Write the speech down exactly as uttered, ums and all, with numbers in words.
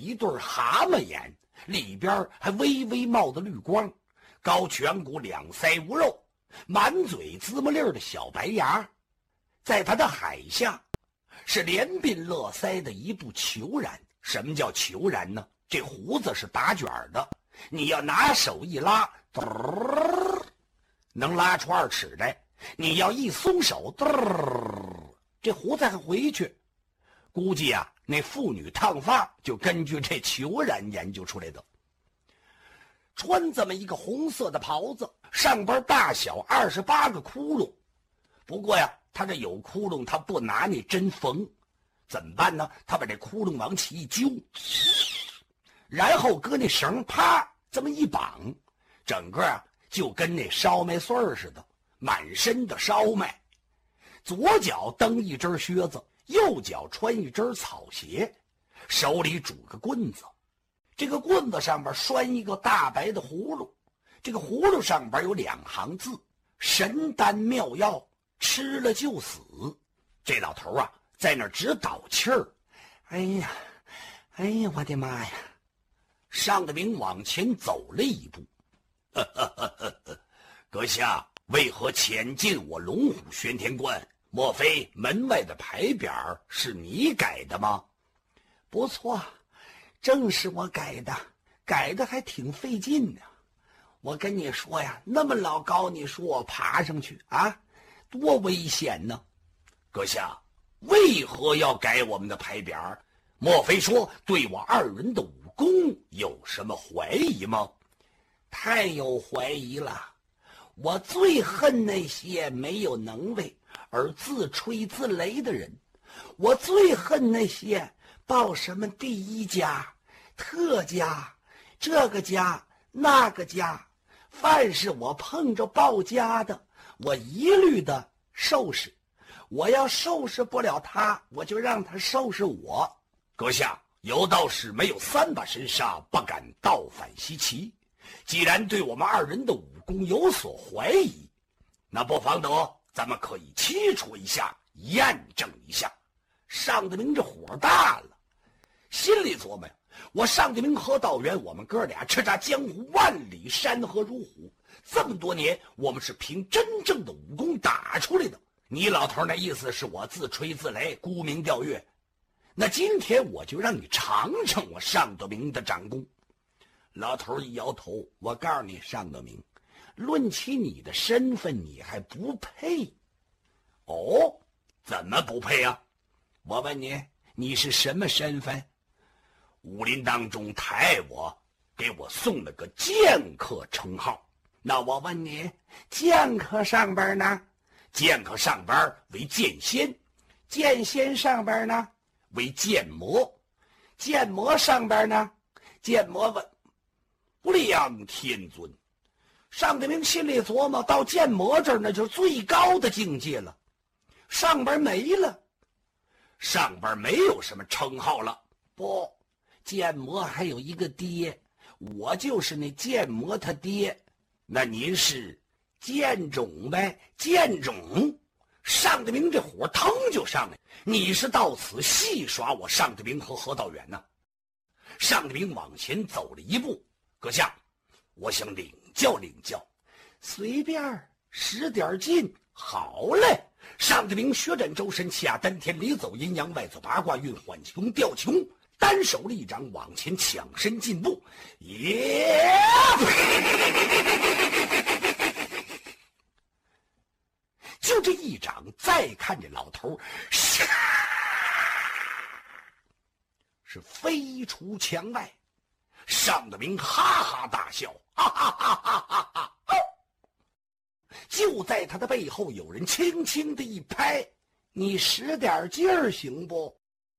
一对蛤蟆眼，里边还微微冒着绿光，高颧骨，两腮无肉，满嘴芝麻粒的小白牙。在他的海下是连鬓乐腮的一部虬髯。什么叫虬髯呢？这胡子是打卷的，你要拿手一拉，能拉出二尺来，你要一松手，这胡子还回去。估计啊，那妇女烫发就根据这虬髯研究出来的。穿这么一个红色的袍子，上边大小二十八个窟窿。不过呀，他这有窟窿，他不拿那针缝，怎么办呢？他把这窟窿往起一揪，然后搁那绳啪这么一绑，整个啊就跟那烧麦穗儿似的，满身的烧麦。左脚蹬一只靴子，右脚穿一只草鞋，手里拄个棍子。这个棍子上边拴一个大白的葫芦，这个葫芦上边有两行字：神丹妙药，吃了就死。这老头啊在那儿直倒气儿。哎呀哎呀，我的妈呀！尚德明往前走了一步。呵呵呵呵呵，阁下为何潜进我龙虎玄天观？莫非门外的牌匾是你改的吗？不错，正是我改的，改的还挺费劲呢。我跟你说呀，那么老高，你说我爬上去啊，多危险呢！阁下为何要改我们的牌匾？莫非说对我二人的武功有什么怀疑吗？太有怀疑了！我最恨那些没有能为而自吹自擂的人，我最恨那些报什么第一家、特家、这个家、那个家，凡是我碰着报家的，我一律的收拾。我要收拾不了他，我就让他收拾我。阁下，有道是没有三把神杀，不敢倒反西岐。既然对我们二人的武功有所怀疑，那不妨得咱们可以切磋一下，验证一下。尚德明这火大了，心里琢磨呀，我尚德明和道元，我们哥俩叱咤江湖万里，山河如虎，这么多年我们是凭真正的武功打出来的。你老头那意思是我自吹自擂，沽名钓誉，那今天我就让你尝尝我尚德明的掌功。老头一摇头，我告诉你，尚德明，论起你的身份，你还不配。哦，怎么不配啊？我问你，你是什么身份？武林当中抬我，给我送了个剑客称号。那我问你，剑客上边呢？剑客上边为剑仙，剑仙上边呢为剑魔，剑魔上边呢，剑魔问不良天尊。尚德明心里琢磨，到剑魔这儿那就是最高的境界了，上边没了，上边没有什么称号了。不，剑魔还有一个爹，我就是那剑魔他爹。那您是剑种呗？剑种。尚德明这火腾就上来，你是到此戏耍我尚德明和何道远呢？尚德明往前走了一步，阁下，我想领教领教。随便使点劲。好嘞。尚德明血战周身，气压丹田，里走阴阳，外走八卦，运缓穷调穷，单手立掌往前抢身进步。耶！就这一掌，再看这老头，唰，是飞出墙外。尚德明哈哈大笑，哈哈哈哈哈哈！就在他的背后，有人轻轻的一拍：“你使点劲儿行不？”